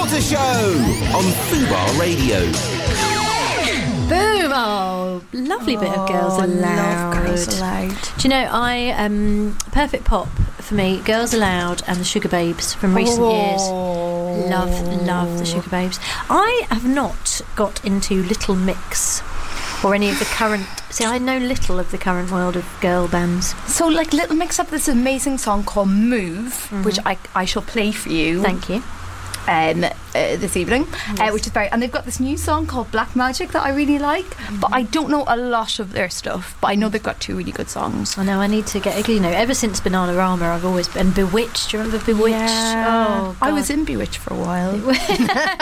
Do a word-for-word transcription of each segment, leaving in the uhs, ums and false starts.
Water Show on Fubar Radio. Boom! Oh, lovely bit of Girls Oh, I Aloud. love Girls Aloud. Do you know, I um, perfect pop for me, Girls Aloud and the Sugar Babes from recent Oh. years. Love, love the Sugar Babes. I have not got into Little Mix or any of the current... See, I know little of the current world of girl bands. So, like, Little Mix have this amazing song called Move, Mm-hmm. which I, I shall play for you. Thank you. Um, uh, this evening, Yes. uh, which is very, and they've got this new song called Black Magic that I really like, Mm-hmm. but I don't know a lot of their stuff, but I know they've got two really good songs. I know, I need to get... You know, ever since Bananarama, I've always... And Bewitched, do you remember Bewitched? Yeah. Oh, I God. was in Bewitched for a while. You say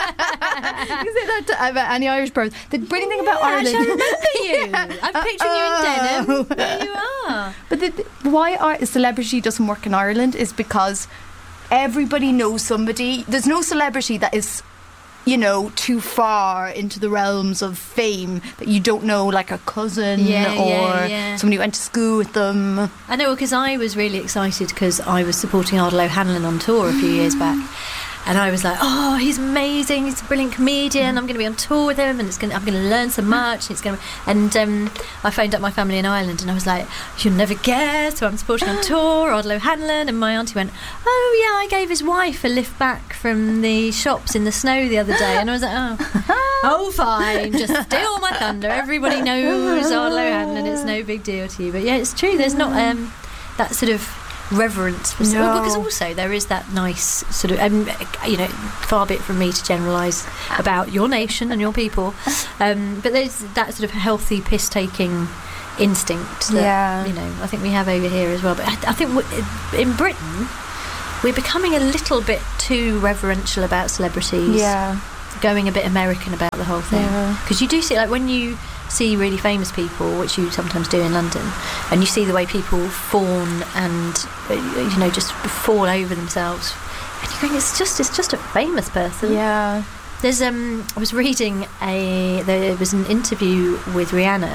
that to about any Irish person. The brilliant thing about Yeah, Ireland, actually, I remember you. I'm picturing you in denim. Uh-oh. There you are. But the, the, why our celebrity doesn't work in Ireland is because everybody knows somebody. There's no celebrity that is, you know, too far into the realms of fame that you don't know, like a cousin Yeah, or yeah, yeah. somebody who went to school with them. I know, because I was really excited because I was supporting Ardal O'Hanlon on tour a few years back. And I was like, oh, he's amazing, he's a brilliant comedian, I'm going to be on tour with him and it's going to, I'm going to learn so much. And, it's going to, and um, I phoned up my family in Ireland and I was like, you'll never guess who I'm supporting on tour, Ardal O'Hanlon. And my auntie went, oh yeah, I gave his wife a lift back from the shops in the snow the other day. And I was like, oh, oh fine, just steal my thunder. Everybody knows Ardal O'Hanlon, it's no big deal to you. But yeah, it's true, there's not um, that sort of reverence for No. well, because also there is that nice sort of um, you know, far be it from me to generalise about your nation and your people, um, but there's that sort of healthy piss taking instinct that, Yeah. you know, I think we have over here as well. But I, I think w- in Britain we're becoming a little bit too reverential about celebrities, Yeah. going a bit American about the whole thing, Yeah. because you do see, like, when you see really famous people, which you sometimes do in London, and you see the way people fawn and uh, you know, just fall over themselves, and you're going, it's just it's just a famous person. Yeah. There's um I was reading a there was an interview with Rihanna.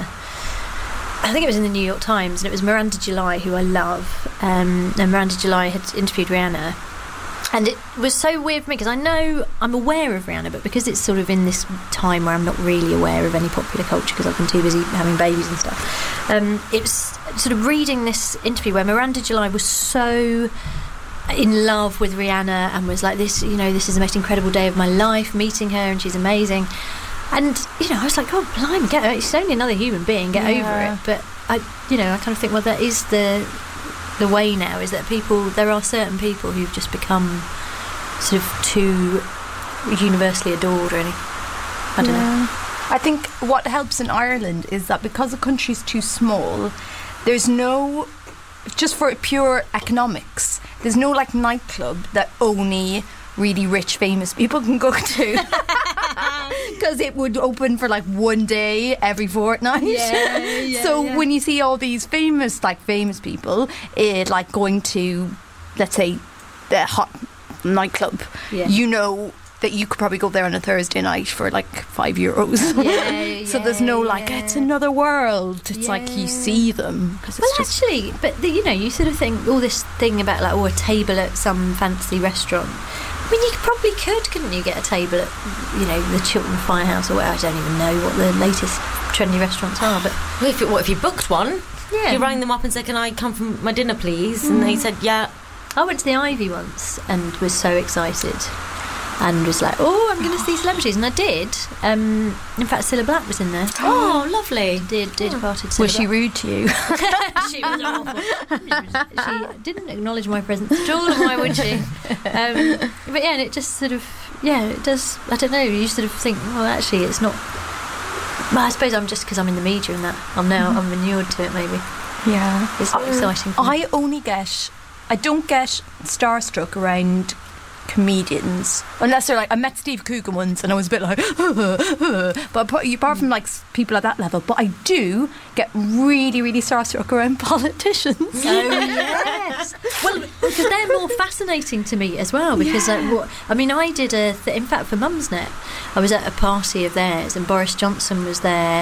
I think it was in the New York Times, and it was Miranda July, who I love, um, and Miranda July had interviewed Rihanna. And it was so weird for me because I know I'm aware of Rihanna, but because it's sort of in this time where I'm not really aware of any popular culture because I've been too busy having babies and stuff, um, it was sort of reading this interview where Miranda July was so in love with Rihanna and was like, this, you know, this is the most incredible day of my life, meeting her, and she's amazing. And, you know, I was like, oh, blimey, get her. She's only another human being, get Yeah. over it. But, I, you know, I kind of think, well, that is the... the way now is that people, there are certain people who've just become sort of too universally adored, really. I don't know. I think what helps in Ireland is that because the country's too small, there's no, just for pure economics, there's no like nightclub that only really rich famous people can go to. Because it would open for like one day every fortnight. Yeah, yeah, so yeah. when you see all these famous like famous people it like going to, let's say, the hot nightclub, Yeah. you know that you could probably go there on a Thursday night for like five euros. Yeah, So there's no yeah, like, yeah. it's another world. It's like you Yeah. see them. 'Cause it's Well, just, actually, but the, you know, you sort of think all this thing about like, oh, a table at some fancy restaurant. I mean, you probably could, couldn't you, get a table at, you know, the Chiltern Firehouse or whatever. I don't even know what the latest trendy restaurants are, but Well, if, it, what if you booked one? yeah. You rang them up and said, can I come for my dinner, please? And they said, yeah. I went to the Ivy once and was so excited and was like, oh, I'm going to see celebrities, and I did. Um, in fact, Cilla Black was in there. Oh, lovely. Did did parted Cilla was she Black. rude to you? She was awful. She didn't acknowledge my presence at all, and why would she? Um, but yeah, and it just sort of, yeah, it does, I don't know, you sort of think, well, actually, it's not, well, I suppose I'm just, because I'm in the media and that, I'm now, I'm inured to it, maybe. Yeah. It's not exciting for me. I only get, I don't get starstruck around comedians unless they're like, I met Steve Coogan once and I was a bit like but apart, apart from like s- people at that level, but I do get really really starstruck around politicians. Oh yes. Well, because they're more fascinating to me as well. Because Yeah. like, what I mean, I did a. Th- in fact, for Mumsnet, I was at a party of theirs, and Boris Johnson was there,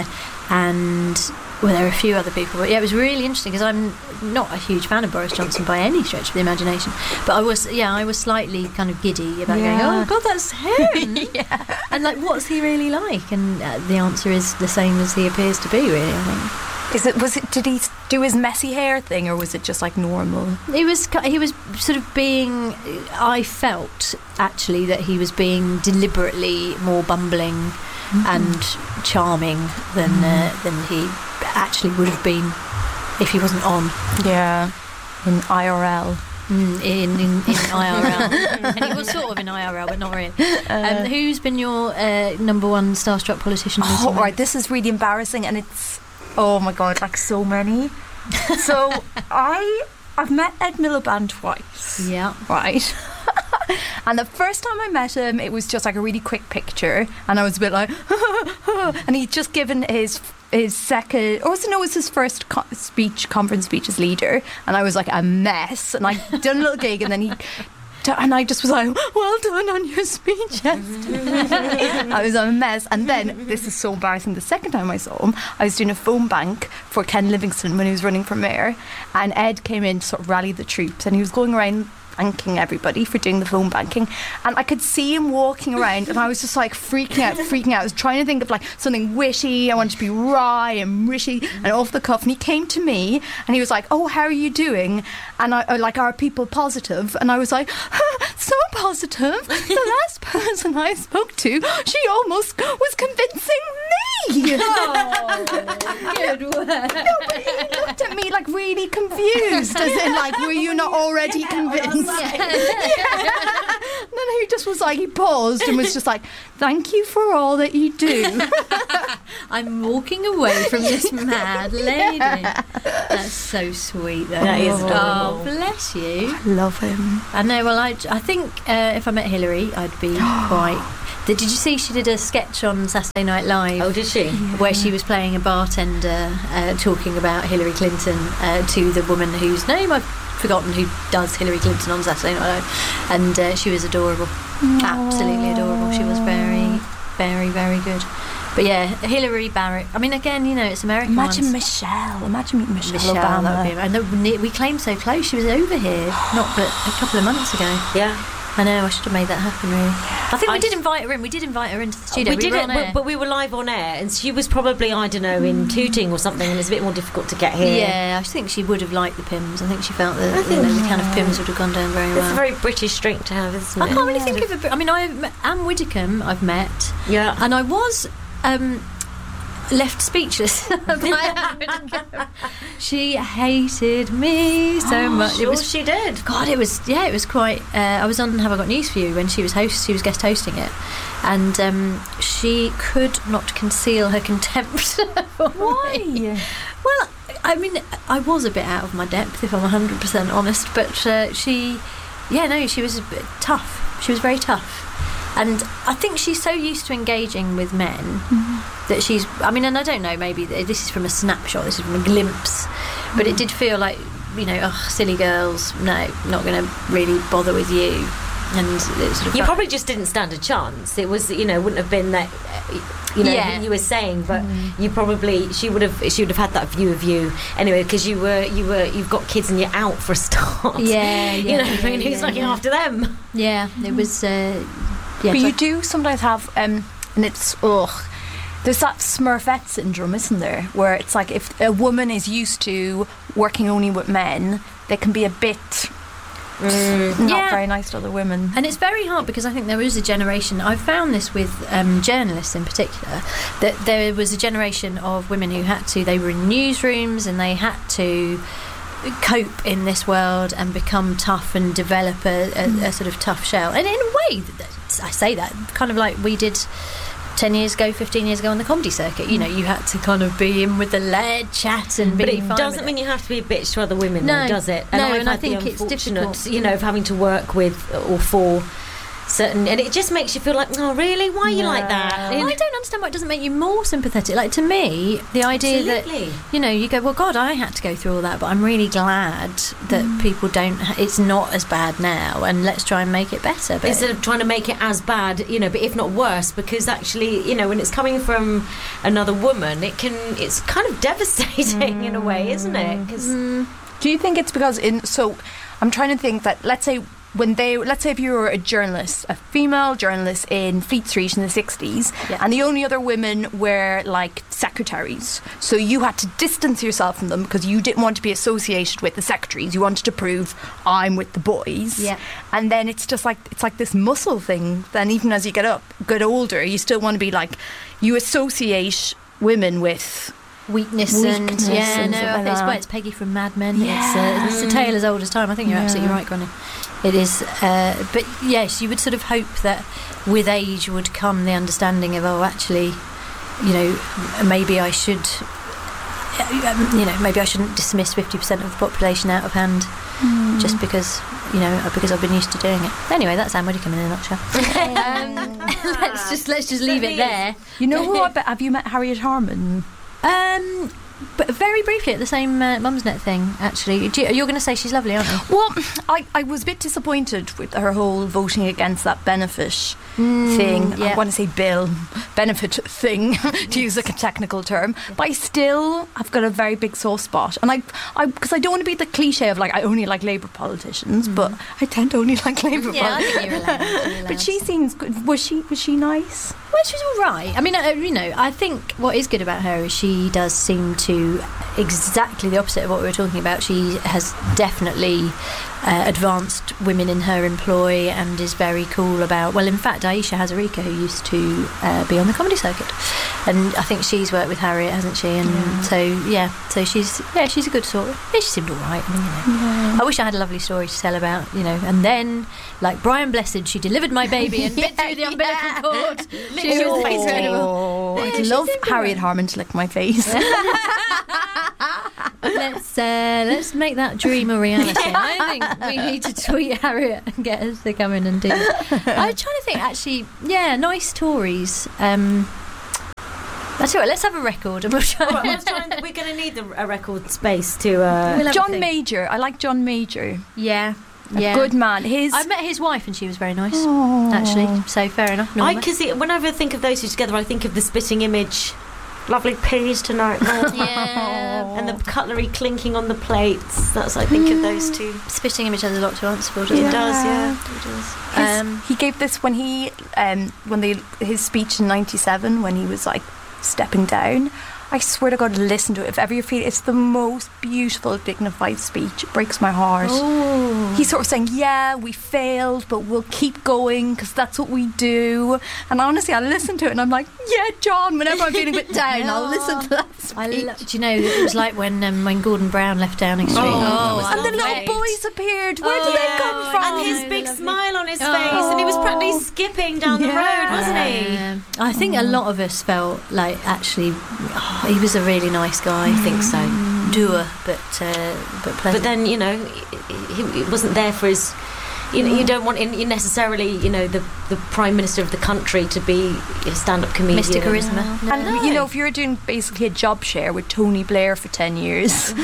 and well, there were a few other people, but yeah, it was really interesting because I'm not a huge fan of Boris Johnson by any stretch of the imagination, but I was, yeah, I was slightly kind of giddy about Yeah. going, oh God, that's him. Yeah. And like, what's he really like? And uh, the answer is the same as he appears to be, really, I think. Is it? Was it? Did he do his messy hair thing, or was it just like normal? He was he was sort of being. I felt actually that he was being deliberately more bumbling mm-hmm. and charming than mm. uh, than he actually would have been if he wasn't on. Yeah, in I R L. Mm, in, in in I R L, and he was sort of in I R L, but not really. Um, who's been your uh, number one starstruck politician? Oh, recently? Right, this is really embarrassing, and it's. Oh my God, like so many. So I, I've met Ed Miliband twice. Yeah. Right. And the first time I met him, it was just like a really quick picture, and I was a bit like, and he'd just given his his second, or was it, no, it was his first co- speech, conference speech as leader, and I was like a mess, and I'd done a little gig, and then he. And I just was like, well done on your speech yesterday. I was a mess. And then, this is so embarrassing, the second time I saw him, I was doing a phone bank for Ken Livingstone when he was running for mayor. And Ed came in to sort of rally the troops. And he was going around thanking everybody for doing the phone banking. And I could see him walking around, and I was just like freaking out, freaking out. I was trying to think of like something witty. I wanted to be wry and witty and off the cuff. And he came to me, and he was like, oh, how are you doing? And I, like, are people positive? And I was like, so positive. The last person I spoke to, she almost was convincing me. Oh, good work. No, but he looked at me like really confused, as in like, were you not already convinced? Yeah. Yeah. And then he just was like, he paused and was just like, thank you for all that you do. I'm walking away from this mad lady. Yeah. That's so sweet, though. That is oh, bless you. I love him. I know, well, I, I think uh, if I met Hillary, I'd be quite... Did, did you see she did a sketch on Saturday Night Live? Oh, did she? Yeah. Where she was playing a bartender uh, talking about Hillary Clinton uh, to the woman whose name I've forgotten, who does Hillary Clinton on Saturday Night Live. And uh, she was adorable. Aww. Absolutely adorable. She was very, very, very good. But yeah, Hillary, Barrett. I mean, again, you know, it's American. Imagine ones. Michelle. Imagine meeting Michelle, Michelle Obama. Be, and the, we claimed so close. She was over here, not but a couple of months ago. Yeah. I know, I should have made that happen, really. I think I we did invite her in. We did invite her into the studio. We, we did it, but, but we were live on air, and she was probably, I don't know, in Tooting or something, and it's a bit more difficult to get here. Yeah, I think she would have liked the Pims. I think she felt that you know, the can of Pims would have gone down very well. It's a very British drink to have, isn't it? I can't really think of a... I mean, I've, Anne Widdecombe I've met. Yeah. And I was... Um, left speechless by Anne Widdecombe. She hated me so oh, much. Sure it was, she did. God, it was yeah, it was quite. Uh, I was on Have I Got News for You when she was host. She was guest hosting it, and um, she could not conceal her contempt for Why? me. Well, I mean, I was a bit out of my depth, if I'm one hundred percent honest. But uh, she, yeah, no, she was a bit tough. She was very tough. And I think she's so used to engaging with men mm-hmm. that she's... I mean, and I don't know, maybe this is from a snapshot, this is from a glimpse, mm-hmm. but it did feel like, you know, oh, silly girls, no, not going to really bother with you. And it sort of you probably just didn't stand a chance. It was, you know, wouldn't have been that, you know, yeah. you were saying, but mm. you probably she would have she would have had that view of you anyway, because you were you were you've got kids and you're out for a start. Yeah, yeah. You know, yeah, I mean, yeah, who's yeah, looking yeah. after them? Yeah, it was. Uh, yeah, but you like, do sometimes have, um, and it's ugh. There's that Smurfette syndrome, isn't there? Where it's like if a woman is used to working only with men, they can be a bit. Mm, not yeah. very nice to other women. And it's very hard because I think there is a generation, I've found this with um, journalists in particular, that there was a generation of women who had to, they were in newsrooms and they had to cope in this world and become tough and develop a, a, mm. a sort of tough shell. And in a way, I say that, kind of like we did ten years ago, fifteen years ago on the comedy circuit. You know, you had to kind of be in with the lead chat and be But it fine doesn't with mean it. you have to be a bitch to other women, no, though, does it? And no, I've and I had think the it's difficult. you know, of having to work with or for certain, and it just makes you feel like, oh really, why are you Yeah. like that? I don't understand why it doesn't make you more sympathetic. Like, to me, the idea Absolutely. that, you know, you go, well, God, I had to go through all that, but I'm really glad that Mm. people don't, ha- it's not as bad now, and let's try and make it better. But Instead of trying to make it as bad, you know, but if not worse, because actually, you know, when it's coming from another woman, it can, it's kind of devastating in a way, isn't it? 'Cause Do you think it's because in so I'm trying to think that let's say when they let's say if you were a journalist, a female journalist in Fleet Street in the sixties, Yeah. and the only other women were like secretaries, so you had to distance yourself from them because you didn't want to be associated with the secretaries. You wanted to prove I'm with the boys. Yeah. And then it's just like it's like this muscle thing. Then even as you get up, get older, you still want to be like you associate women with. weakness, Weakness and yeah, and no, stuff I like think it's, that. well, it's Peggy from Mad Men. Yeah. It's, uh, it's a tale as old as time. I think you're Yeah. absolutely right, Granny. It is, uh, but yes, you would sort of hope that with age would come the understanding of, oh, actually, you know, maybe I should, um, you know, maybe I shouldn't dismiss fifty percent of the population out of hand just because, you know, because I've been used to doing it. Anyway, that's Anne Widdecombe in a nutshell. um, let's just let's just leave it there. You know who? I bet, have you met Harriet Harman? Um, but very briefly at the same uh, Mumsnet thing, actually. Do you, you're going to say she's lovely, aren't you? Well, I, I was a bit disappointed with her whole voting against that benefit thing. yeah. I want to say bill, benefit thing, to use like a technical term. But I still have got a very big sore spot. And I, I, because I don't want to be the cliche of like, I only like Labour politicians, but I tend to only like Labour Yeah, I politicians. think you're allowed. You're allowed. But she seems good. Was she, was she nice? Well, she's all right. I mean, uh, you know, I think what is good about her is she does seem to exactly the opposite of what we were talking about. She has definitely uh, advanced women in her employ and is very cool about, well, in fact, Aisha Hazarika, who used to uh, be on the comedy circuit, and I think she's worked with Harriet, hasn't she? And Yeah. so, yeah, so she's, yeah, she's a good sort of, yeah, she seemed all right. I mean, you know. I wish I had a lovely story to tell about, you know, and then, like Brian Blessed, she delivered my baby and bit through the umbilical cord. She was incredible. Oh, Yeah, I'd she love seemed all Harriet right. Harman to lick my face. Let's uh, let's make that dream a reality. I think we need to tweet Harriet and get her to come in and do it. I'm trying to think, actually, yeah, nice Tories. Um, I tell you what, let's have a record and we'll try. All right, let's try and, we're going to need the, a record space to. Uh, We'll have a John think. Major. I like John Major. Yeah, A yeah. good man. His. I met his wife and she was very nice, Oh. actually. So fair enough. I Norma. because whenever I think of those two together, I think of the spitting image. Lovely peas tonight, Norma. Yeah. And the cutlery clinking on the plates. That's I think of those two. Spitting image has a lot to answer for, doesn't It it? does, yeah. It does. His- Um, he gave this when he um, when they his speech in ninety-seven when he was like stepping down. I swear to God, listen to it. If ever you feel it, it's the most beautiful, dignified speech. It breaks my heart. Oh. He's sort of saying, "Yeah, we failed, but we'll keep going because that's what we do." And honestly, I listen to it and I'm like, "Yeah, John." Whenever I'm feeling a bit down, I'll listen to that speech. I lo- do you know, it was like when um, when Gordon Brown left Downing Street. Oh, I and the love little it. boys appeared. Where Oh, did they yeah. come from? And his Oh, big lovely. smile on his Oh. face, and he was practically skipping down the Yeah. road, wasn't he? Um, I think a lot of us felt like actually oh, he was a really nice guy. I think so. Doer, but uh, but pleasant. But then, you know, he, he wasn't there for his. You know, you don't want in, you necessarily, you know, the the prime minister of the country to be a stand-up comedian. Mister Charisma. No. And you know, if you're doing basically a job share with Tony Blair for ten years,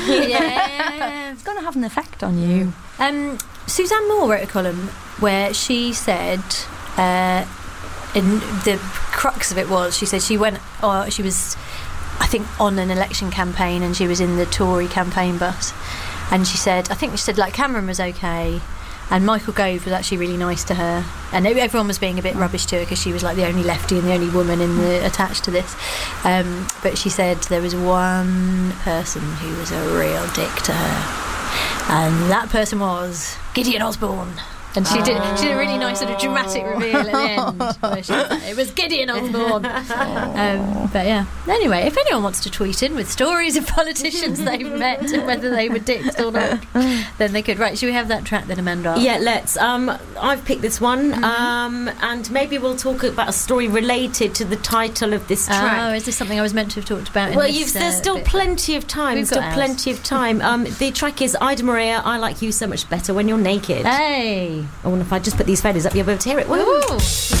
Yeah. it's going to have an effect on you. Um, Suzanne Moore wrote a column where she said, uh, in the crux of it was, she said she went, or she was, I think, on an election campaign, and she was in the Tory campaign bus, and she said, I think she said like Cameron was okay, and Michael Gove was actually really nice to her, and everyone was being a bit rubbish to her because she was like the only lefty and the only woman in the attached to this. Um, but she said there was one person who was a real dick to her, and that person was Gideon Osborne. And she did she did a really nice sort of dramatic reveal at the end where she was like, it was Gideon Osborne. Um, but yeah. Anyway, if anyone wants to tweet in with stories of politicians they've met and whether they were dicks or not, then they could. Right, should we have that track then, Amanda? Yeah, let's. Um, I've picked this one, Mm-hmm. um, and maybe we'll talk about a story related to the title of this track. Oh, is this something I was meant to have talked about? In Well, this, you've, uh, there's still bit? plenty of time. We've Still got ours. plenty of time. Um, the track is Ida Maria, I Like You So Much Better When You're Naked. Hey. I wonder if I just put these feathers up, you'll be able to hear it. Woo! Ooh.